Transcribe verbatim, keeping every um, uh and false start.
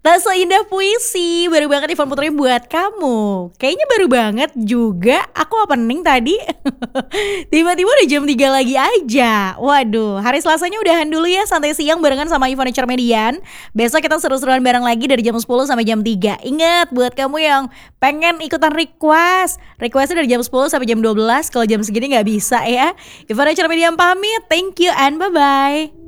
Tak seindah puisi, baru banget Ivan Putri buat kamu. Kayaknya baru banget juga aku opening tadi. Tiba-tiba udah jam tiga lagi aja. Waduh, hari Selasanya udahan dulu ya, santai siang barengan sama Ivan Median. Besok kita seru-seruan bareng lagi dari jam sepuluh sampai jam tiga. Ingat buat kamu yang pengen ikutan request, requestnya dari jam sepuluh sampai jam dua belas. Kalau jam segini nggak bisa ya. Ivan Median pamit, thank you and bye-bye.